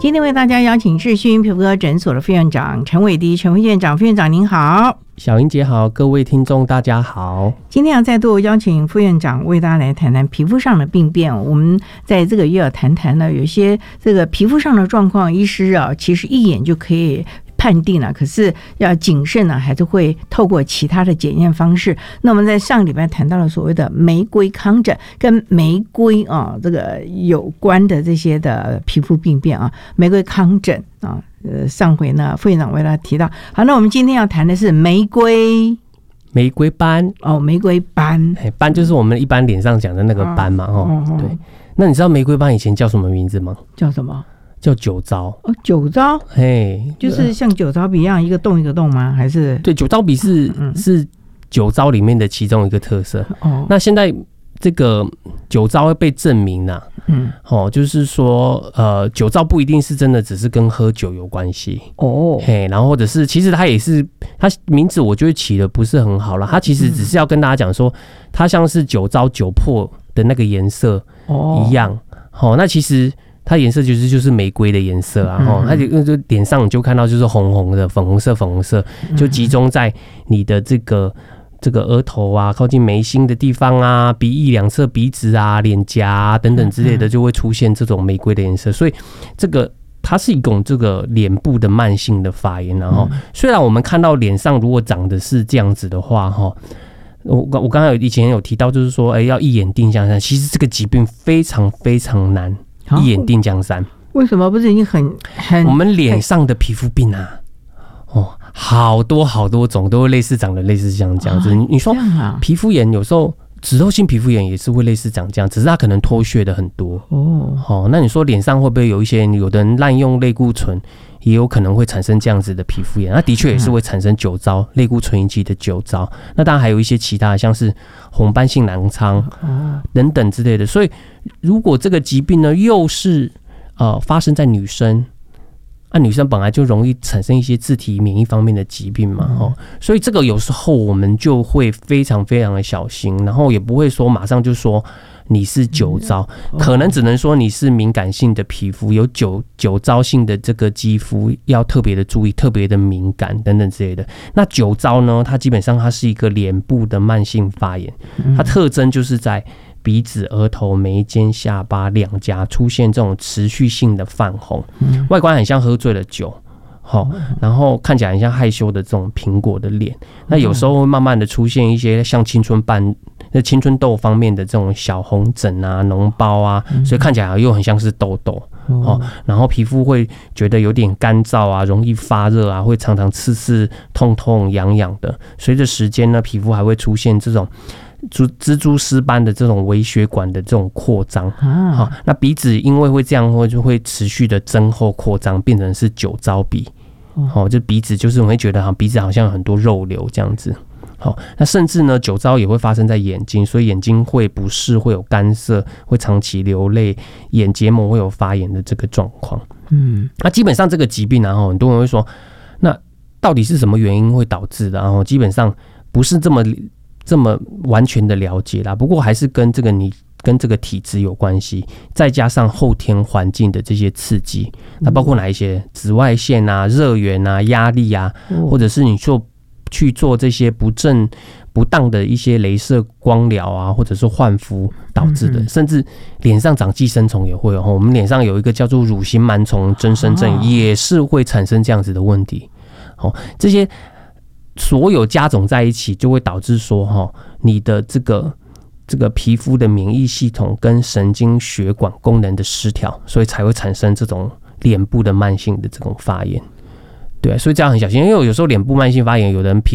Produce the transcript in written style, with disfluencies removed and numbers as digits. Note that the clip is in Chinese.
今天为大家邀请世勋皮肤科诊所的副院长陈伟迪，陈副院长，副院长您好。 小英姐好，各位听众大家好。 今天要再度邀请副院长为大家来谈谈皮肤上的病变。我们在这个月要谈谈呢，有些这个皮肤上的状况，医师啊其实一眼就可以判定了，可是要谨慎呢，还是会透过其他的检验方式。那我们在上个礼拜谈到了所谓的玫瑰糠疹，跟玫瑰啊这个有关的这些的皮肤病变啊，玫瑰糠疹啊。上回呢，副院长为大家提到。好，那我们今天要谈的是玫瑰斑哦，玫瑰斑， 斑就是我们一般脸上讲的那个斑嘛，对。那你知道玫瑰斑以前叫什么名字吗？ 叫什么？叫酒糟哦，酒糟，就是像酒糟笔一样一个洞一个洞吗？还是？对， 酒糟笔是酒糟里面的其中一个特色。哦，那现在这个酒糟会被证明啦，就是说，酒糟不一定是真的只是跟喝酒有关系哦，然后或者是其实它也是，它名字我觉得起的不是很好啦，它其实只是要跟大家讲说，它像是酒糟酒粕的那个颜色一样，那其实它颜色就是玫瑰的颜色啊，它就脸上你就看到就是红红的粉红色，就集中在你的这个额头啊，靠近眉心的地方啊，鼻翼两侧鼻子啊，脸颊啊等等之类的，就会出现这种玫瑰的颜色。所以这个它是一种这个脸部的慢性的发炎。然后虽然我们看到脸上如果长的是这样子的话，我刚才以前有提到，就是说，要一眼定江山。其实这个疾病非常非常难一眼定江山。 为什么？不是已经很我们脸上的皮肤病啊，好多种都会类似长得类似像这样子。你说皮肤炎有时候脂漏性皮肤炎也是会类似长这样，只是它可能脱屑的很多那你说脸上会不会有一些有的人滥用类固醇，也有可能会产生这样子的皮肤炎？那的确也是会产生酒糟，类固醇引起的酒糟。那当然还有一些其他的，像是红斑性狼疮等等之类的。所以如果这个疾病呢又是发生在女生，女生本来就容易产生一些自体免疫方面的疾病嘛，所以这个有时候我们就会非常非常的小心，然后也不会说马上就说你是酒糟，可能只能说你是敏感性的皮肤，有酒糟性的这个肌肤要特别的注意，特别的敏感等等之类的。那酒糟呢，它基本上它是一个脸部的慢性发炎，它特征就是在鼻子、额头、眉间、下巴、两颊出现这种持续性的泛红，外观很像喝醉了酒，然后看起来很像害羞的这种苹果的脸。那有时候会慢慢的出现一些像青春痘方面的这种小红疹啊、脓包啊，所以看起来又很像是痘痘。然后皮肤会觉得有点干燥啊，容易发热啊，会常常刺痛痒痒的。随着时间呢，皮肤还会出现这种蜘蛛丝般的这种微血管的这种扩张那鼻子因为会这样就会持续的增厚扩张，变成是酒糟鼻就鼻子就是我会觉得鼻子好像有很多肉瘤这样子那甚至呢酒糟也会发生在眼睛，所以眼睛会不适，会有干涩，会长期流泪，眼结膜会有发炎的这个状况。那基本上这个疾病很多人会说，那到底是什么原因会导致的？然后基本上不是这么完全的了解啦，不过还是跟这个体质有关系，再加上后天环境的这些刺激，那包括哪一些？紫外线啊、热源啊、压力啊，或者是你去做这些不当的一些雷射光疗啊，或者是换肤导致的，甚至脸上长寄生虫也会我们脸上有一个叫做乳型螨虫增生症，也是会产生这样子的问题。这些所有加总在一起，就会导致说你的这个皮肤的免疫系统跟神经血管功能的失调，所以才会产生这种脸部的慢性的这种发炎。对，所以这样很小心，因为有时候脸部慢性发炎，有的人皮